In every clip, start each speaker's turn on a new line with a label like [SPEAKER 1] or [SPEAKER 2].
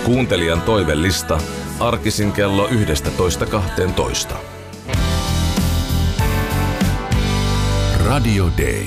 [SPEAKER 1] Kuuntelijan toivellista arkisin kello 11.12.
[SPEAKER 2] Radio Day.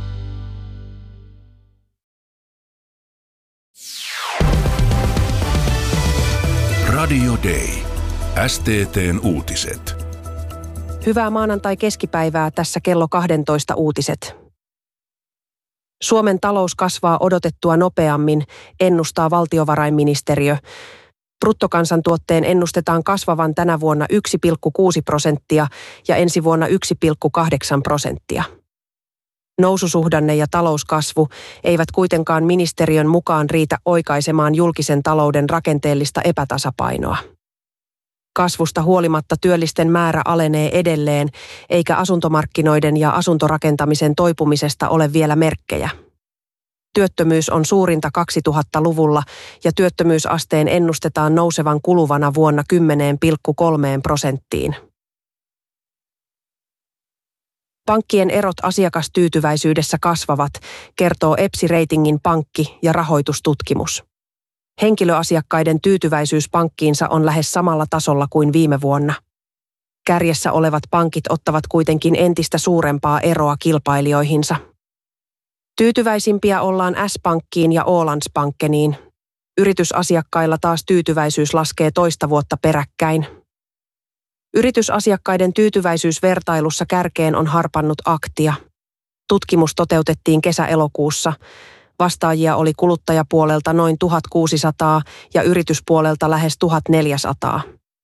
[SPEAKER 2] Radio Day. STT:n uutiset.
[SPEAKER 3] Hyvää maanantai-keskipäivää, tässä kello 12 uutiset. Suomen talous kasvaa odotettua nopeammin, ennustaa valtiovarainministeriö. Bruttokansantuotteen ennustetaan kasvavan tänä vuonna 1,6% ja ensi vuonna 1,8%. Noususuhdanne ja talouskasvu eivät kuitenkaan ministeriön mukaan riitä oikaisemaan julkisen talouden rakenteellista epätasapainoa. Kasvusta huolimatta työllisten määrä alenee edelleen, eikä asuntomarkkinoiden ja asuntorakentamisen toipumisesta ole vielä merkkejä. Työttömyys on suurinta 2000-luvulla ja työttömyysasteen ennustetaan nousevan kuluvana vuonna 10,3%. Pankkien erot asiakastyytyväisyydessä kasvavat, kertoo EPSI-reitingin pankki- ja rahoitustutkimus. Henkilöasiakkaiden tyytyväisyys pankkiinsa on lähes samalla tasolla kuin viime vuonna. Kärjessä olevat pankit ottavat kuitenkin entistä suurempaa eroa kilpailijoihinsa. Tyytyväisimpiä ollaan S-pankkiin ja Ålandsbankeniin. Yritysasiakkailla taas tyytyväisyys laskee toista vuotta peräkkäin. Yritysasiakkaiden tyytyväisyysvertailussa kärkeen on harpannut Aktia. Tutkimus toteutettiin kesä-elokuussa. Vastaajia oli kuluttajapuolelta noin 1600 ja yrityspuolelta lähes 1400.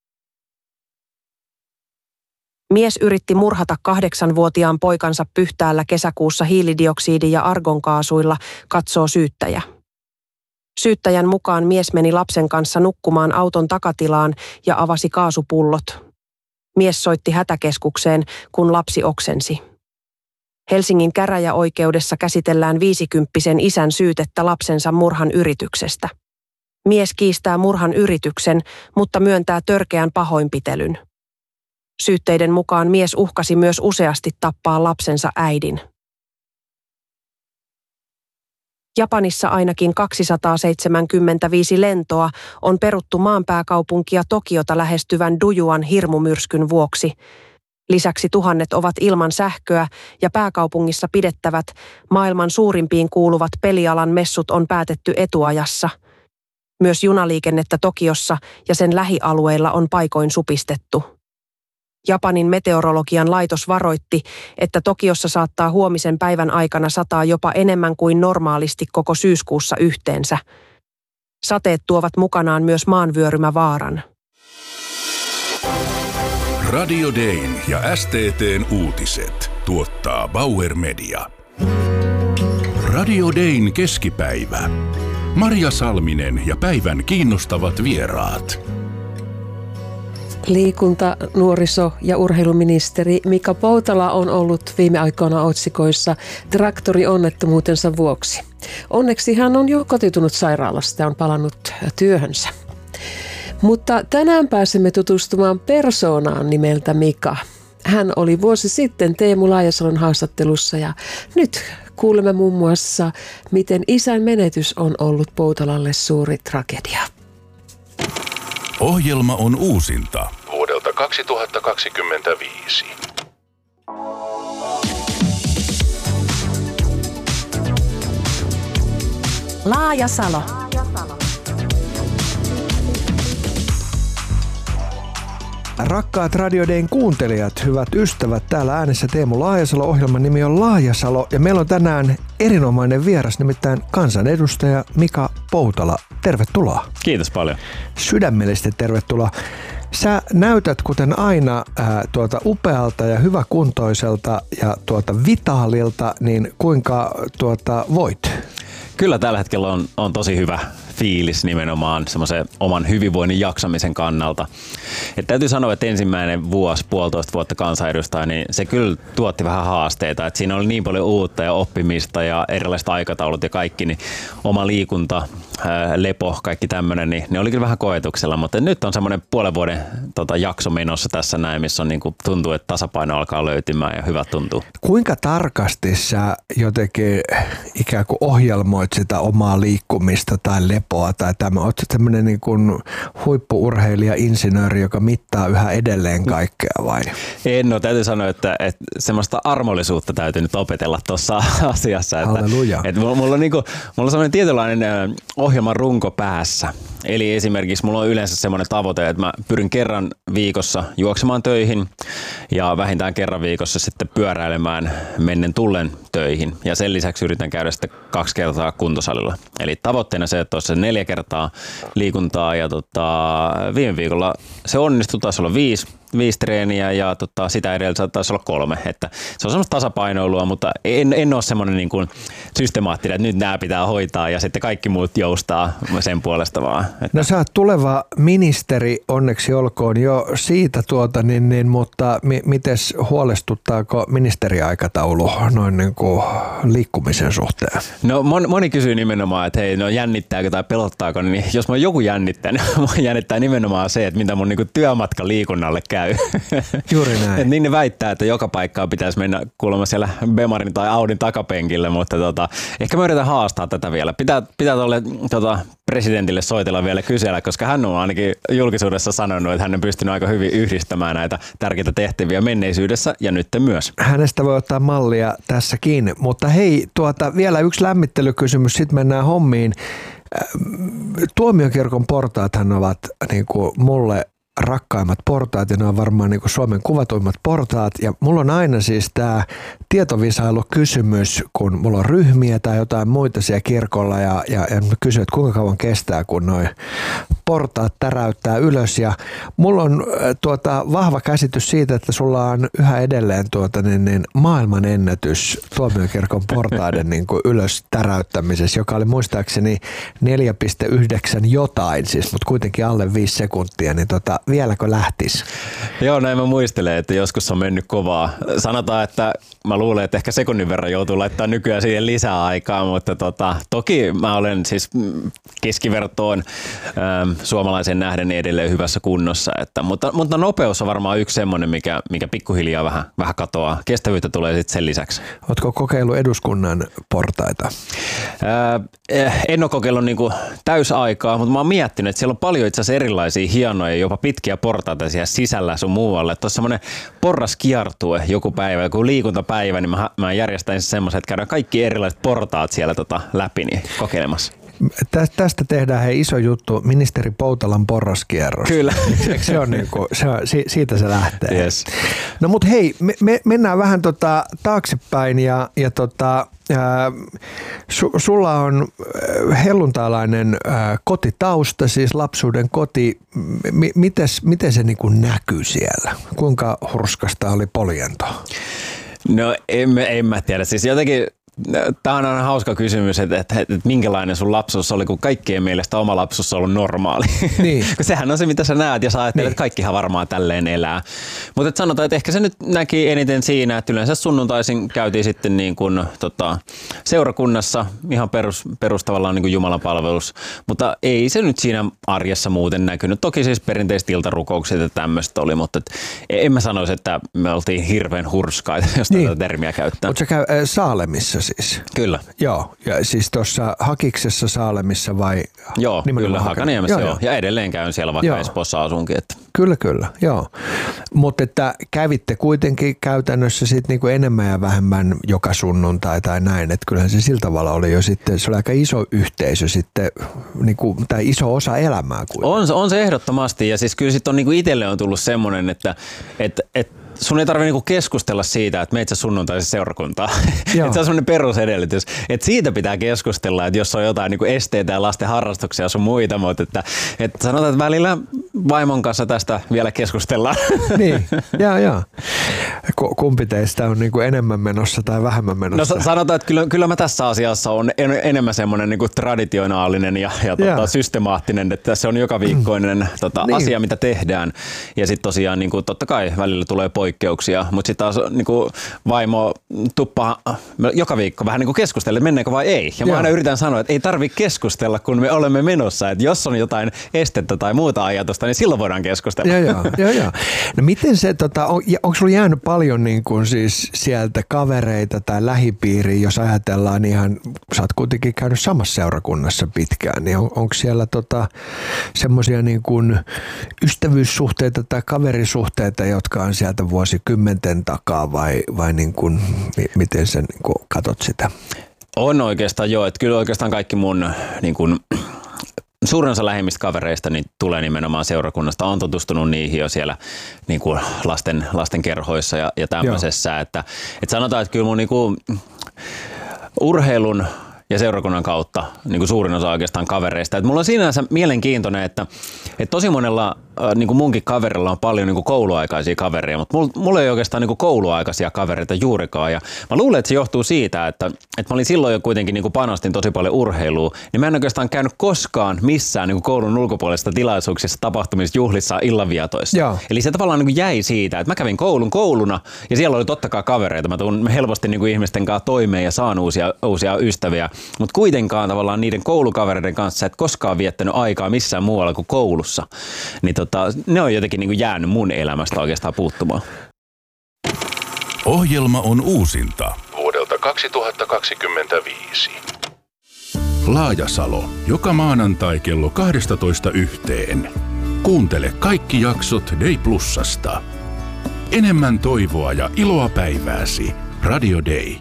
[SPEAKER 3] Mies yritti murhata 8-vuotiaan poikansa Pyhtäällä kesäkuussa hiilidioksidi- ja argonkaasuilla, katsoo syyttäjä. Syyttäjän mukaan mies meni lapsen kanssa nukkumaan auton takatilaan ja avasi kaasupullot. Mies soitti hätäkeskukseen, kun lapsi oksensi. Helsingin käräjäoikeudessa käsitellään 50-vuotiaan isän syytettä lapsensa murhan yrityksestä. Mies kiistää murhan yrityksen, mutta myöntää törkeän pahoinpitelyn. Syytteiden mukaan mies uhkasi myös useasti tappaa lapsensa äidin. Japanissa ainakin 275 lentoa on peruttu maan pääkaupunkia Tokiota lähestyvän Dujuan hirmumyrskyn vuoksi. Lisäksi tuhannet ovat ilman sähköä ja pääkaupungissa pidettävät maailman suurimpiin kuuluvat pelialan messut on päätetty etuajassa. Myös junaliikennettä Tokiossa ja sen lähialueilla on paikoin supistettu. Japanin meteorologian laitos varoitti, että Tokiossa saattaa huomisen päivän aikana sataa jopa enemmän kuin normaalisti koko syyskuussa yhteensä. Sateet tuovat mukanaan myös maanvyörymävaaran.
[SPEAKER 2] Radio Dayn ja STT:n uutiset tuottaa Bauer Media. Radio Dayn keskipäivä. Marja Salminen ja päivän kiinnostavat vieraat.
[SPEAKER 4] Liikunta-, nuoriso- ja urheiluministeri Mika Poutala on ollut viime aikoina otsikoissa traktorionnettomuutensa vuoksi. Onneksi hän on jo kotiutunut sairaalasta ja on palannut työhönsä. Mutta tänään pääsemme tutustumaan persoonaan nimeltä Mika. Hän oli vuosi sitten Teemu Laajasalon haastattelussa ja nyt kuulemme muun muassa, miten isän menetys on ollut Poutalalle suuri tragedia.
[SPEAKER 2] Ohjelma on uusinta vuodelta 2025.
[SPEAKER 3] Laajasalo.
[SPEAKER 5] Rakkaat Radio Dayn kuuntelijat, hyvät ystävät, täällä äänessä Teemu Laajasalo. Ohjelman nimi on Laajasalo ja meillä on tänään erinomainen vieras, nimittäin kansanedustaja Mika Poutala. Tervetuloa.
[SPEAKER 6] Kiitos paljon.
[SPEAKER 5] Sydämellisesti tervetuloa. Sä näytät kuten aina upealta ja hyväkuntoiselta ja vitaalilta, niin kuinka voit?
[SPEAKER 6] Kyllä tällä hetkellä on tosi hyvä fiilis nimenomaan semmoisen oman hyvinvoinnin jaksamisen kannalta. Et täytyy sanoa, että ensimmäinen puolitoista vuotta kansanedustaja, niin se kyllä tuotti vähän haasteita. Et siinä oli niin paljon uutta ja oppimista ja erilaiset aikataulut ja kaikki, niin oma liikunta, lepo, kaikki tämmöinen, niin ne oli kyllä vähän koetuksella. Mutta nyt on semmoinen puolen vuoden jakso menossa tässä näin, missä on niin kuin tuntuu, että tasapaino alkaa löytymään ja hyvä tuntuu.
[SPEAKER 5] Kuinka tarkasti sä jotenkin ikään kuin ohjelmoit sitä omaa liikkumista tai lepoa helppoa tai tämä? Oletko tämmöinen niin kuin huippu-urheilija-insinööri, joka mittaa yhä edelleen kaikkea vai?
[SPEAKER 6] En täytyy sanoa, että semmoista armollisuutta täytyy nyt opetella tuossa asiassa.
[SPEAKER 5] Halleluja.
[SPEAKER 6] Mulla on semmoinen tietynlainen ohjelman runko päässä. Eli esimerkiksi mulla on yleensä semmoinen tavoite, että mä pyrin kerran viikossa juoksemaan töihin ja vähintään kerran viikossa sitten pyöräilemään mennen tullen töihin. Ja sen lisäksi yritän käydä sitten 2 kertaa kuntosalilla. Eli tavoitteena se, että olisi 4 kertaa liikuntaa ja viime viikolla se onnistui, taisi olla 5 treeniä ja sitä edellisellä taisi olla 3. Että se on semmoista tasapainoilua, mutta en ole semmoinen niin kuin systemaattinen, että nyt nämä pitää hoitaa ja sitten kaikki muut joustaa sen puolesta vaan. Että.
[SPEAKER 5] No sä oot tuleva ministeri, onneksi olkoon jo siitä, mutta mites huolestuttaako ministeriaikataulu noin niin kuin liikkumisen suhteen?
[SPEAKER 6] No moni kysyy nimenomaan, että hei, no jännittääkö tai pelottaako, niin jos mä joku jännittää, niin mä jännittää nimenomaan se, että mitä mun niin kuin työmatka liikunnalle käy.
[SPEAKER 5] Juuri näin.
[SPEAKER 6] Et niin ne väittää, että joka paikkaa pitäisi mennä kuulemma siellä Bemarin tai Audin takapenkille, mutta ehkä mä yritän haastaa tätä vielä. Pitää tuolle presidentille soitella vielä kysellä, koska hän on ainakin julkisuudessa sanonut, että hän on pystynyt aika hyvin yhdistämään näitä tärkeitä tehtäviä menneisyydessä ja nyt myös.
[SPEAKER 5] Hänestä voi ottaa mallia tässäkin, mutta hei, vielä yksi lämmittelykysymys, sitten mennään hommiin. Tuomiokirkon portaathan ovat niin kuin mulle rakkaimmat portaat ja ne on varmaan niin kuin Suomen kuvatuimmat portaat ja mulla on aina siis tämä tietovisailukysymys, kun mulla on ryhmiä tai jotain muita siellä kirkolla ja kysyn, että kuinka kauan kestää, kun noi portaat täräyttää ylös ja mulla on vahva käsitys siitä, että sulla on yhä edelleen maailman ennätys Tuomiokirkon portaiden niin kuin ylös täräyttämisessä, joka oli muistaakseni 4,9 jotain siis, mutta kuitenkin alle 5 sekuntia, niin vieläkö lähtisi?
[SPEAKER 6] Joo, näin mä muistelen, että joskus on mennyt kovaa. Sanotaan, että mä luulen, että ehkä sekunnin verran joutuu laittamaan nykyään siihen lisää aikaa, mutta toki mä olen siis keskivertoon suomalaisen nähden edelleen hyvässä kunnossa. Mutta nopeus on varmaan yksi semmoinen, mikä pikkuhiljaa vähän katoaa. Kestävyyttä tulee sitten sen lisäksi.
[SPEAKER 5] Ootko kokeillut eduskunnan portaita?
[SPEAKER 6] En ole kokeillut niinku täysaikaa, mutta mä oon miettinyt, että siellä on paljon itse asiassa erilaisia hienoja, jopa pitkiä portaita siellä sisällä sun muualle. Tuossa semmoinen porraskiertue joku päivä, joku liikuntapäivä, niin mä järjestäisin semmoisen, että käydään kaikki erilaiset portaat siellä läpi niin kokeilemassa.
[SPEAKER 5] Tästä tehdään iso juttu, ministeri Poutalan porraskierros.
[SPEAKER 6] Kyllä.
[SPEAKER 5] Eikö se on niinku, siitä se lähtee.
[SPEAKER 6] Yes.
[SPEAKER 5] No mut hei, me mennään vähän taaksepäin ja sulla on helluntalainen kotitausta, siis lapsuuden koti. Miten se niinku näkyy siellä? Kuinka hurskasta oli poljento?
[SPEAKER 6] No en mä tiedä. Siis jotenkin tämä on aina hauska kysymys, että minkälainen sun lapsuus oli, kun kaikkien mielestä oma lapsuus on ollut normaali. Niin. Sehän on se, mitä sä näet ja sä ajattelet, että kaikkihan varmaan tälleen elää. Mutta sanotaan, että ehkä se nyt näki eniten siinä, että yleensä sunnuntaisin käytiin sitten niin kuin, seurakunnassa ihan perustavallaan niin kuin Jumalan palvelus, mutta ei se nyt siinä arjessa muuten näkynyt. Toki siis perinteiset iltarukoukset ja tämmöistä oli, mutta en mä sanoisi, että me oltiin hirveän hurskaita, jos tätä termiä käyttää.
[SPEAKER 5] Mutta sä käy Saalemissa siis?
[SPEAKER 6] Kyllä.
[SPEAKER 5] Joo, ja siis tuossa Hakiksessa Saalemissa vai?
[SPEAKER 6] Joo, kyllä Hakaniemessä joo. Ja edelleen käyn siellä, vaikka Espoossa asunkin. Että.
[SPEAKER 5] Kyllä, joo. Mutta että kävitte kuitenkin käytännössä sit niinku enemmän ja vähemmän joka sunnuntai tai näin, että kyllähän se sillä tavalla oli jo sitten, se oli aika iso yhteisö sitten, niinku, tai iso osa elämää kuitenkin. On
[SPEAKER 6] se ehdottomasti, ja siis kyllä sitten on niinku itselle on tullut semmoinen, että sun ei tarvitse niinku keskustella siitä, että meitä sunnuntaisin seurakuntaa. Se on semmoinen perusedellytys. Että siitä pitää keskustella, että jos on jotain niinku esteitä ja lasten harrastuksia ja sun muita, mutta että sanotaan, että välillä vaimon kanssa tästä vielä keskustellaan.
[SPEAKER 5] Niin, joo. Kumpi teistä on niinku enemmän menossa tai vähemmän menossa?
[SPEAKER 6] No sanotaan, että kyllä mä tässä asiassa on enemmän semmoinen niinku traditionaalinen ja systemaattinen, että se on joka viikkoinen asia, mitä tehdään. Ja sitten tosiaan niinku, totta kai välillä tulee poikkeuksia poikkeuksia, mutta sitten taas niin kuin vaimo tuppaa joka viikko vähän niin kuin keskustella, että menneekö vai ei. Ja mä aina yritän sanoa, että ei tarvitse keskustella, kun me olemme menossa. Että jos on jotain estettä tai muuta ajatusta, niin silloin voidaan keskustella.
[SPEAKER 5] Joo. No miten se, onko sulla jäänyt paljon niin kuin siis sieltä kavereita tai lähipiiriä, jos ajatellaan ihan, sä oot kuitenkin käynyt samassa seurakunnassa pitkään, niin onko siellä semmoisia niin kuin ystävyyssuhteita tai kaverisuhteita, jotka on sieltä vuosikymmenten takaa vai niin kuin, miten sä niin kuin katot sitä?
[SPEAKER 6] On oikeastaan joo, että kyllä oikeastaan kaikki mun niin kuin suurin osa lähimmistä kavereista niin tulee nimenomaan seurakunnasta. Olen tutustunut niihin jo siellä niin kuin lasten kerhoissa ja tämmöisessä. Että sanotaan, että kyllä mun niin kuin urheilun ja seurakunnan kautta niin kuin suurin osa oikeastaan kavereista. Et mulla on sinänsä mielenkiintoinen, että tosi monella niin kuin munkin kaverilla on paljon niin kuin kouluaikaisia kavereja, mutta mulla ei oikeastaan niin kuin kouluaikaisia kavereita juurikaan. Ja mä luulen, että se johtuu siitä, että mä olin silloin jo kuitenkin niin kuin panostin tosi paljon urheiluun, niin mä en oikeastaan käynyt koskaan missään niin kuin koulun ulkopuolisista tilaisuuksissa, tapahtumissa, juhlissa, illanvietoissa. Joo. Eli se tavallaan niin kuin jäi siitä, että mä kävin kouluna ja siellä oli totta kai kavereita. Mä tuun helposti niin kuin ihmisten kanssa toimeen ja saan uusia ystäviä. Mutta kuitenkaan tavallaan niiden koulukavereiden kanssa et koskaan viettänyt aikaa missään muualla kuin koulussa. Niin ne on jotenkin niin kuin jäänyt mun elämästä oikeastaan puuttumaan.
[SPEAKER 2] Ohjelma on uusinta vuodelta 2025. Laajasalo, joka maanantai kello 12:00. Kuuntele kaikki jaksot Day Plusasta. Enemmän toivoa ja iloa päivääsi. Radio Day.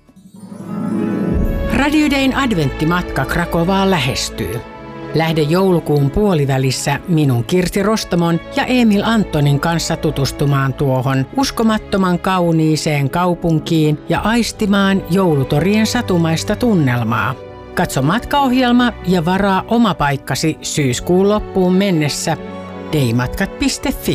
[SPEAKER 7] Radio Dayn adventtimatka Krakovaan lähestyy. Lähde joulukuun puolivälissä minun Kirsi Rostomon ja Emil Antonin kanssa tutustumaan tuohon uskomattoman kauniiseen kaupunkiin ja aistimaan joulutorien satumaista tunnelmaa. Katso matkaohjelma ja varaa oma paikkasi syyskuun loppuun mennessä daymatkat.fi.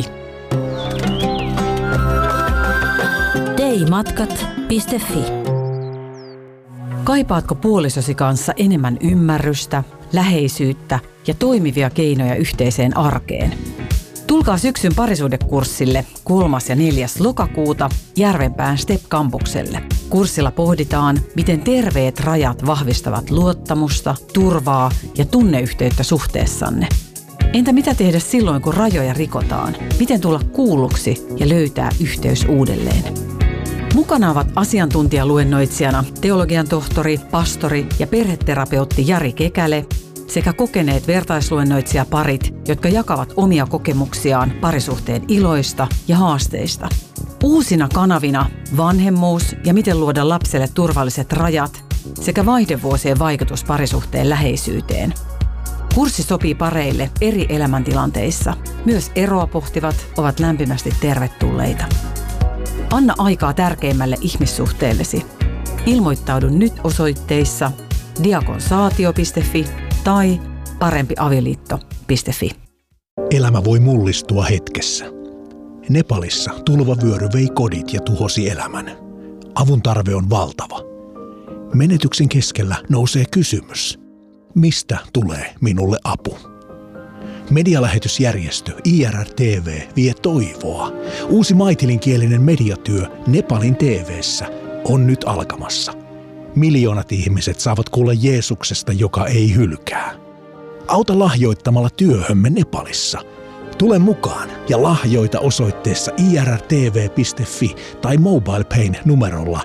[SPEAKER 8] daymatkat.fi. Kaipaatko puolisosi kanssa enemmän ymmärrystä, läheisyyttä ja toimivia keinoja yhteiseen arkeen? Tulkaa syksyn parisuhdekurssille 3. ja 4. lokakuuta Järvenpään STEP-kampukselle. Kurssilla pohditaan, miten terveet rajat vahvistavat luottamusta, turvaa ja tunneyhteyttä suhteessanne. Entä mitä tehdä silloin, kun rajoja rikotaan? Miten tulla kuulluksi ja löytää yhteys uudelleen? Mukana ovat asiantuntijaluennoitsijana teologian tohtori, pastori ja perheterapeutti Jari Kekäle sekä kokeneet vertaisluennoitsijaparit, jotka jakavat omia kokemuksiaan parisuhteen iloista ja haasteista. Uusina kanavina vanhemmuus ja miten luoda lapselle turvalliset rajat sekä vaihdevuosien vaikutus parisuhteen läheisyyteen. Kurssi sopii pareille eri elämäntilanteissa. Myös eroa pohtivat ovat lämpimästi tervetulleita. Anna aikaa tärkeimmälle ihmissuhteellesi. Ilmoittaudu nyt osoitteissa diakonsaatio.fi tai parempiavioliitto.fi.
[SPEAKER 9] Elämä voi mullistua hetkessä. Nepalissa tulvavyöry vei kodit ja tuhosi elämän. Avun tarve on valtava. Menetyksen keskellä nousee kysymys. Mistä tulee minulle apu? Medialähetysjärjestö IRR-TV vie toivoa. Uusi maitilinkielinen mediatyö Nepalin TV:ssä on nyt alkamassa. Miljoonat ihmiset saavat kuulla Jeesuksesta, joka ei hylkää. Auta lahjoittamalla työhömme Nepalissa. Tule mukaan ja lahjoita osoitteessa irrtv.fi tai MobilePayn numerolla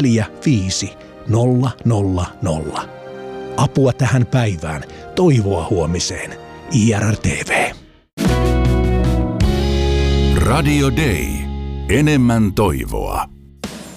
[SPEAKER 9] 45000. Apua tähän päivään, toivoa huomiseen. IRR-TV.
[SPEAKER 2] Radio Day. Enemmän toivoa.